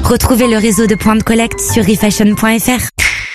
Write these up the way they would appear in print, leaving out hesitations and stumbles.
Retrouvez le réseau de points de collecte sur refashion.fr.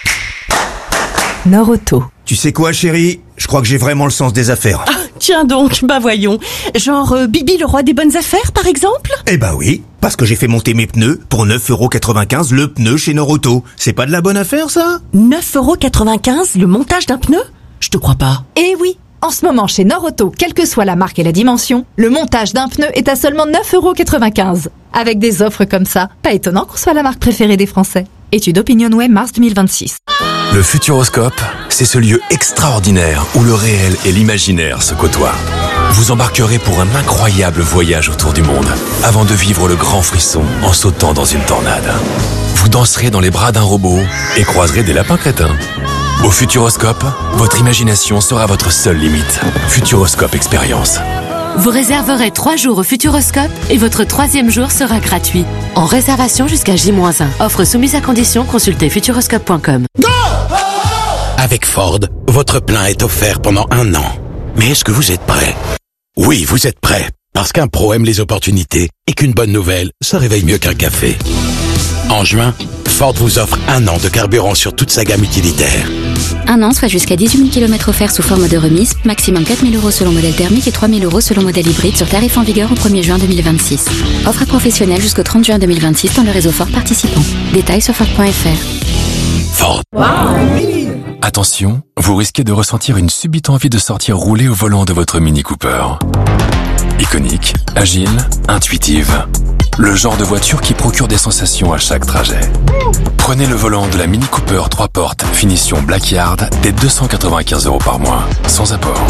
Norauto. Tu sais quoi, chérie ? Je crois que j'ai vraiment le sens des affaires. Ah, tiens donc, voyons. Genre Bibi le roi des bonnes affaires, par exemple ? Eh bah oui, parce que j'ai fait monter mes pneus pour 9,95€ le pneu chez Norauto. C'est pas de la bonne affaire, ça ? 9,95€ le montage d'un pneu ? Je te crois pas. Eh oui, en ce moment chez Norauto, quelle que soit la marque et la dimension, le montage d'un pneu est à seulement 9,95€. Avec des offres comme ça, pas étonnant qu'on soit la marque préférée des Français. Étude OpinionWay, mars 2026. Le Futuroscope, c'est ce lieu extraordinaire où le réel et l'imaginaire se côtoient. Vous embarquerez pour un incroyable voyage autour du monde, avant de vivre le grand frisson en sautant dans une tornade. Vous danserez dans les bras d'un robot et croiserez des lapins crétins. Au Futuroscope, votre imagination sera votre seule limite. Futuroscope Expérience. Vous réserverez 3 jours au Futuroscope et votre 3e jour sera gratuit. En réservation jusqu'à J-1. Offre soumise à condition, consultez futuroscope.com. Avec Ford, votre plein est offert pendant 1 an. Mais est-ce que vous êtes prêt ? Oui, vous êtes prêt. Parce qu'un pro aime les opportunités et qu'une bonne nouvelle, ça réveille mieux qu'un café. En juin, Ford vous offre 1 an de carburant sur toute sa gamme utilitaire. 1 an, soit jusqu'à 18 000 km offerts sous forme de remise, maximum 4 000 € selon modèle thermique et 3 000 € selon modèle hybride sur tarif en vigueur au 1er juin 2026. Offre à professionnels jusqu'au 30 juin 2026 dans le réseau Ford participant. Détails sur Ford.fr. Ford. Attention, vous risquez de ressentir une subite envie de sortir rouler au volant de votre Mini Cooper. Iconique, agile, intuitive. Le genre de voiture qui procure des sensations à chaque trajet. Prenez le volant de la Mini Cooper 3 portes, finition Blackyard, dès 295 € par mois, sans apport.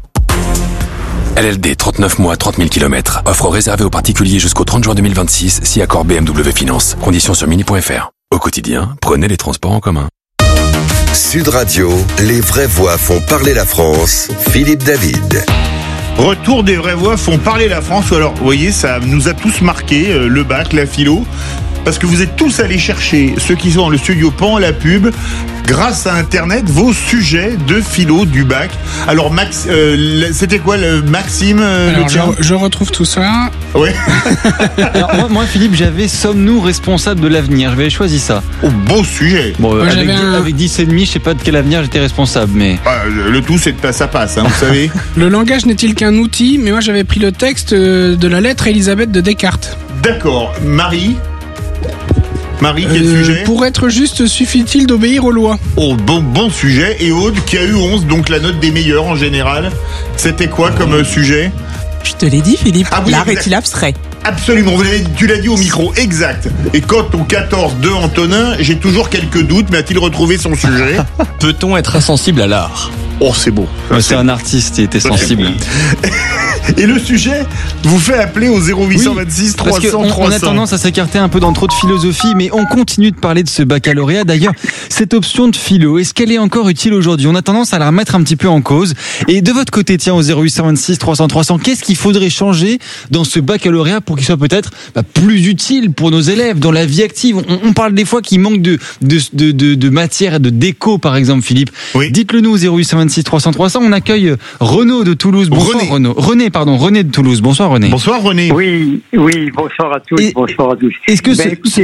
LLD 39 mois, 30 000 km. Offre réservée aux particuliers jusqu'au 30 juin 2026, si accord BMW Finance. Conditions sur mini.fr. Au quotidien, prenez les transports en commun. Sud Radio, les vraies voix font parler la France. Philippe David. Retour des vraies voix font parler la France. Alors, vous voyez, ça nous a tous marqué, le bac, la philo, parce que vous êtes tous allés chercher, ceux qui sont dans le studio pendant la pub, grâce à Internet, vos sujets de philo du bac. Alors, Max, c'était quoi, Maxime Alors, je retrouve tout ça. Ouais. Alors, moi, Philippe, j'avais sommes-nous responsables de l'avenir ? J'avais choisi ça. Oh, beau sujet. Bon, avec 10,5, je sais pas de quel avenir j'étais responsable, mais... le tout, c'est de ça passe, hein, vous savez. Le langage n'est-il qu'un outil ? Mais moi, j'avais pris le texte de la lettre Élisabeth de Descartes. D'accord. Marie, quel sujet ? Pour être juste, suffit-il d'obéir aux lois ? Oh, bon sujet. Et Aude, qui a eu 11, donc la note des meilleurs en général. C'était quoi comme sujet ? Je te l'ai dit, Philippe. Ah oui, l'art est-il abstrait ? Absolument, tu l'as dit au micro, exact. Et quant au 14-2 Antonin, j'ai toujours quelques doutes, mais a-t-il retrouvé son sujet ? Peut-on être insensible à l'art ? Oh, c'est beau. C'est un artiste, il était sensible. Et le sujet vous fait appeler au 0826 300 300. On a tendance à s'écarter un peu dans trop de philosophie, mais on continue de parler de ce baccalauréat. D'ailleurs, cette option de philo, est-ce qu'elle est encore utile aujourd'hui ? On a tendance à la remettre un petit peu en cause. Et de votre côté, tiens, au 0826 300 300, qu'est-ce qu'il faudrait changer dans ce baccalauréat pour qu'il soit peut-être plus utile pour nos élèves dans la vie active ? On parle des fois qu'il manque de matière et de déco, par exemple, Philippe. Oui. Dites-le nous au 0826 300 300. On accueille Renaud de Toulouse. Bonsoir René de Toulouse. Bonsoir René. Bonsoir René. Oui, bonsoir à tous. Bonsoir à tous. Est-ce que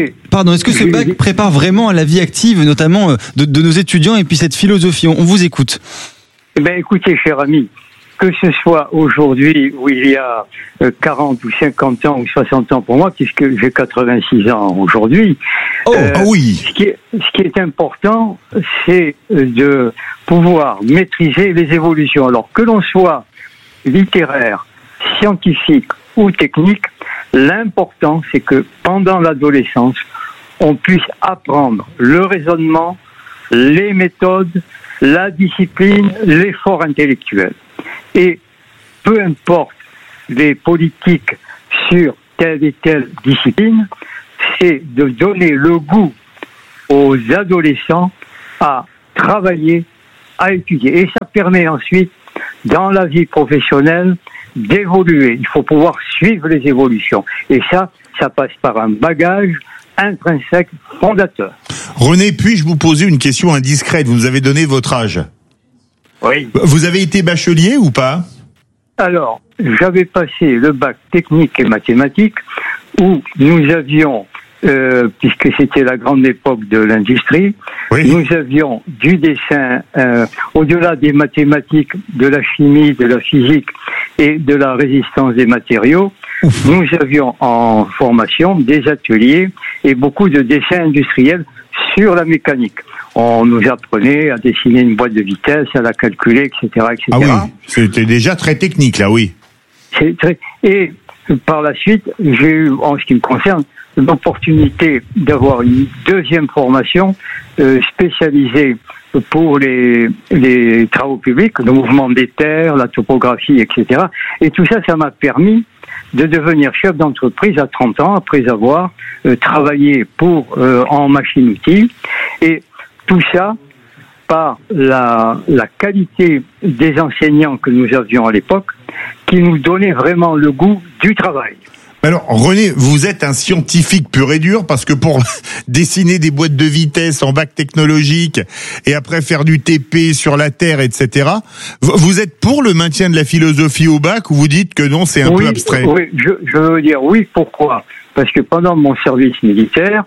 ce bac prépare vraiment à la vie active, notamment de nos étudiants et puis cette philosophie ? On vous écoute. Écoutez, cher ami, que ce soit aujourd'hui ou il y a 40 ou 50 ans ou 60 ans pour moi, puisque j'ai 86 ans aujourd'hui. Oui. Ce qui est important, c'est de pouvoir maîtriser les évolutions. Alors que l'on soit littéraire, scientifique ou technique, l'important c'est que pendant l'adolescence, on puisse apprendre le raisonnement, les méthodes, la discipline, l'effort intellectuel. Et peu importe les politiques sur telle et telle discipline, c'est de donner le goût aux adolescents à travailler, à étudier. Et ça permet ensuite, dans la vie professionnelle, d'évoluer. Il faut pouvoir suivre les évolutions. Et ça passe par un bagage intrinsèque fondateur. René, puis-je vous poser une question indiscrète ? Vous nous avez donné votre âge. Oui. Vous avez été bachelier ou pas ? Alors, j'avais passé le bac technique et mathématiques où nous avions puisque c'était la grande époque de l'industrie, nous avions du dessin, au-delà des mathématiques, de la chimie, de la physique et de la résistance des matériaux, nous avions en formation des ateliers et beaucoup de dessins industriels sur la mécanique. On nous apprenait à dessiner une boîte de vitesse, à la calculer, etc., etc. Ah oui, c'était déjà très technique, là, oui. Et par la suite, j'ai eu, en ce qui me concerne, l'opportunité d'avoir une deuxième formation spécialisée pour les travaux publics, le mouvement des terres, la topographie, etc. Et tout ça, ça m'a permis de devenir chef d'entreprise à 30 ans, après avoir travaillé en machine-outil. Et tout ça par la qualité des enseignants que nous avions à l'époque, qui nous donnaient vraiment le goût du travail. Alors René, vous êtes un scientifique pur et dur, parce que pour dessiner des boîtes de vitesse en bac technologique et après faire du TP sur la Terre, etc., vous êtes pour le maintien de la philosophie au bac, ou vous dites que non, c'est un peu abstrait? Oui, je veux dire oui. Pourquoi? Parce que pendant mon service militaire,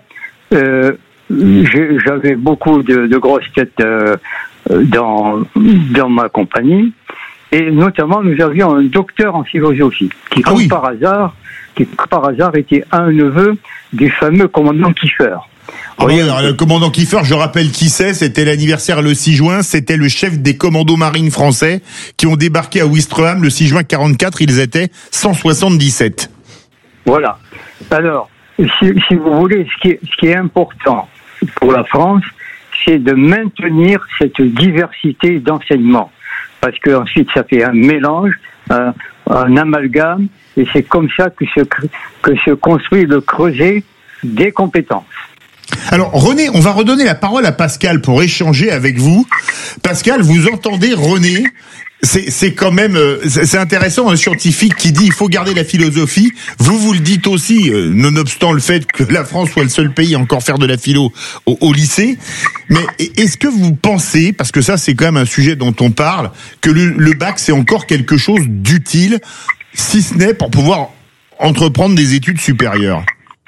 j'avais beaucoup de grosses têtes dans ma compagnie, et notamment nous avions un docteur en philosophie qui, par hasard, était un neveu du fameux commandant Kieffer. Alors, le commandant Kieffer, je rappelle qui c'est, c'était l'anniversaire le 6 juin, c'était le chef des commandos marines français qui ont débarqué à Ouistreham le 6 juin 44, ils étaient 177. Voilà. Alors, si vous voulez, ce qui est important pour la France, c'est de maintenir cette diversité d'enseignement. Parce que ensuite ça fait un mélange, un amalgame, et c'est comme ça que se construit le creuset des compétences. Alors René, on va redonner la parole à Pascal pour échanger avec vous. Pascal, vous entendez René? C'est quand même, c'est intéressant, un scientifique qui dit il faut garder la philosophie. Vous le dites aussi, nonobstant le fait que la France soit le seul pays à encore faire de la philo au lycée. Mais est-ce que vous pensez, parce que ça c'est quand même un sujet dont on parle, que le bac c'est encore quelque chose d'utile, si ce n'est pour pouvoir entreprendre des études supérieures?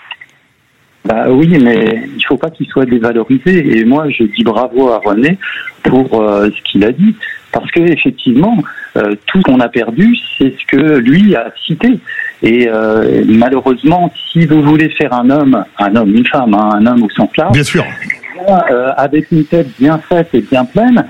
Oui, mais il faut pas qu'il soit dévalorisé. Et moi, je dis bravo à René pour ce qu'il a dit. Parce que effectivement, tout ce qu'on a perdu, c'est ce que lui a cité. Et malheureusement, si vous voulez faire un homme, une femme, un homme au sens large, bien sûr, avec une tête bien faite et bien pleine,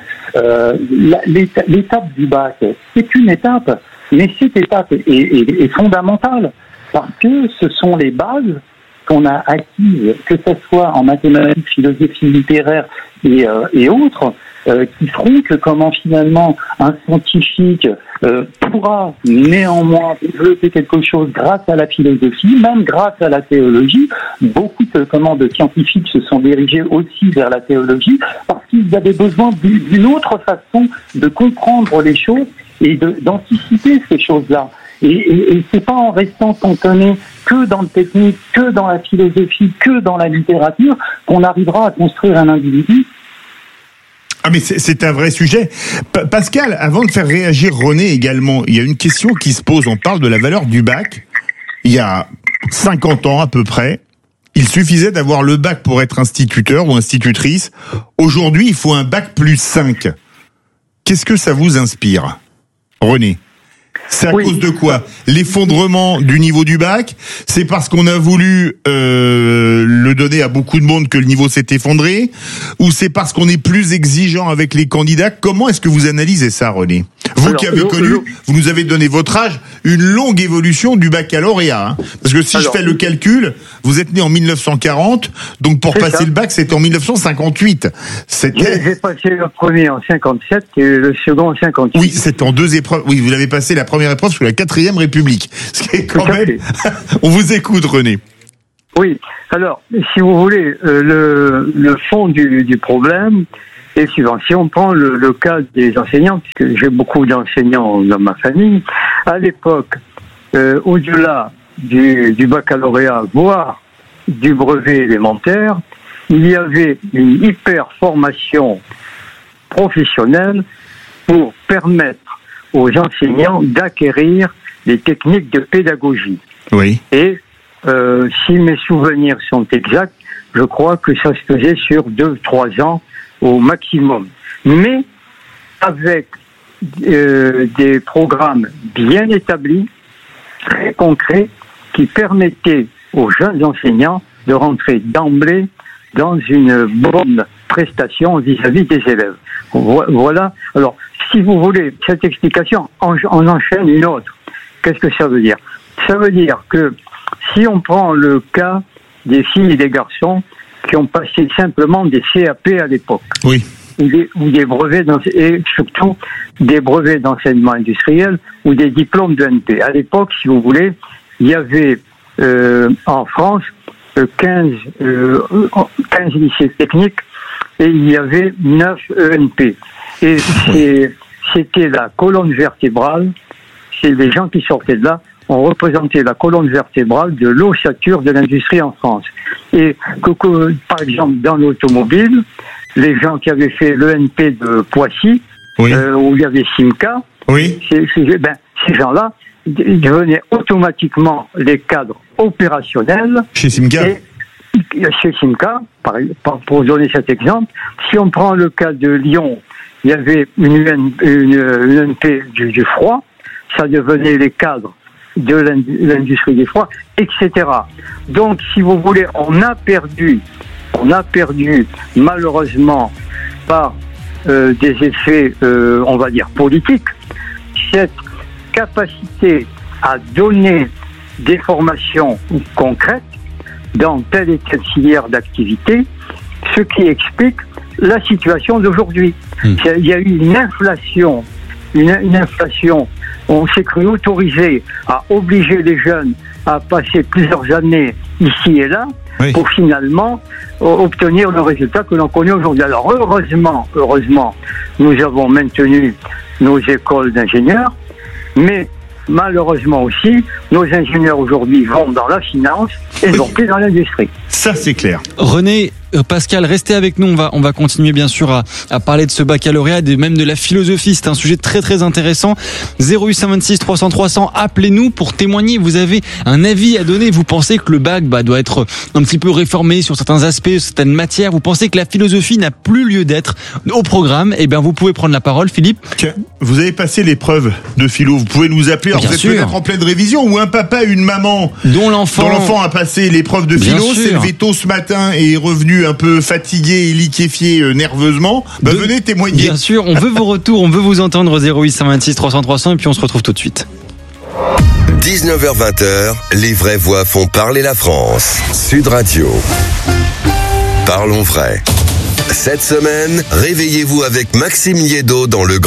l'étape du bac, c'est une étape, mais cette étape est fondamentale parce que ce sont les bases qu'on a acquises, que ce soit en mathématiques, philosophie littéraire et autres, qui feront que comment finalement un scientifique pourra néanmoins développer quelque chose grâce à la philosophie, même grâce à la théologie. Beaucoup de scientifiques se sont dirigés aussi vers la théologie parce qu'ils avaient besoin d'une autre façon de comprendre les choses et d'anticiper ces choses-là. Et c'est pas en restant cantonné que dans le technique, que dans la philosophie, que dans la littérature qu'on arrivera à construire un individu. Ah mais c'est un vrai sujet. Pascal, avant de faire réagir René également, il y a une question qui se pose. On parle de la valeur du bac. Il y a 50 ans à peu près, il suffisait d'avoir le bac pour être instituteur ou institutrice. Aujourd'hui, il faut un bac plus 5. Qu'est-ce que ça vous inspire, René ? C'est à cause de quoi? L'effondrement du niveau du bac? C'est parce qu'on a voulu le donner à beaucoup de monde que le niveau s'est effondré? Ou c'est parce qu'on est plus exigeant avec les candidats? Comment est-ce que vous analysez ça, René? Vous qui avez connu, vous nous avez donné votre âge, une longue évolution du baccalauréat. Hein. Parce que si je fais le calcul, vous êtes né en 1940, donc pour passer le bac, c'était en 1958. J'ai passé le premier en 57 et le second en 58. Oui, c'était en 2 épreuves. Oui, vous l'avez passé la première épreuve sous la 4e République. Ce qui est quand même... On vous écoute, René. Oui, alors, si vous voulez, le fond du problème est suivant. Si on prend le cas des enseignants, puisque j'ai beaucoup d'enseignants dans ma famille, à l'époque, au-delà du baccalauréat, voire du brevet élémentaire, il y avait une hyper formation professionnelle pour permettre aux enseignants d'acquérir des techniques de pédagogie. Oui. Et si mes souvenirs sont exacts, je crois que ça se faisait sur 2-3 ans au maximum. Mais avec des programmes bien établis, très concrets, qui permettaient aux jeunes enseignants de rentrer d'emblée dans une bonne prestation vis-à-vis des élèves. Voilà. Alors, si vous voulez cette explication, on enchaîne une autre. Qu'est-ce que ça veut dire? Ça veut dire que si on prend le cas des filles et des garçons qui ont passé simplement des CAP à l'époque, oui, ou des brevets et surtout des brevets d'enseignement industriel ou des diplômes de NP. À l'époque, si vous voulez, il y avait en France 15 lycées techniques et il y avait 9 ENP. Et c'était la colonne vertébrale, c'est les gens qui sortaient de là, ont représenté la colonne vertébrale de l'ossature de l'industrie en France. Et que par exemple, dans l'automobile, les gens qui avaient fait l'ENP de Poissy, oui, où il y avait Simca, oui, ces gens-là devenaient automatiquement les cadres opérationnels. Chez Simca. Chez Simca, pour donner cet exemple, si on prend le cas de Lyon, il y avait une ENP du froid, ça devenait les cadres de l'industrie du froid, etc. Donc, si vous voulez, on a perdu malheureusement par des effets, on va dire, politiques, cette capacité à donner des formations concrètes dans telle et telle filière d'activité, ce qui explique la situation d'aujourd'hui. Il y a eu une inflation, on s'est cru autorisé à obliger les jeunes à passer plusieurs années ici et là, oui, pour finalement obtenir le résultat que l'on connaît aujourd'hui. Alors heureusement, nous avons maintenu nos écoles d'ingénieurs, mais malheureusement aussi, nos ingénieurs aujourd'hui vont dans la finance et non plus dans l'industrie. Ça, c'est clair. René, Pascal, restez avec nous. On va continuer bien sûr à parler de ce baccalauréat et même de la philosophie. C'est un sujet très très intéressant. 0826 300 300, appelez-nous pour témoigner. Vous avez un avis à donner. Vous pensez que le bac doit être un petit peu réformé sur certains aspects, certaines matières. Vous pensez que la philosophie n'a plus lieu d'être au programme. Eh bien, vous pouvez prendre la parole, Philippe. Tiens, vous avez passé l'épreuve de philo. Vous pouvez nous appeler. Alors, vous êtes peut-être en pleine révision ou un papa, une maman dont l'enfant a passé l'épreuve de philo, s'est levé tôt ce matin et est revenu un peu fatigué et liquéfié nerveusement, venez témoigner. Bien sûr, on veut vos retours, on veut vous entendre. 0826 300 300 et puis on se retrouve tout de suite. 19h-20h, les vraies voix font parler la France. Sud Radio. Parlons vrai. Cette semaine, réveillez-vous avec Maxime Liédo dans le grand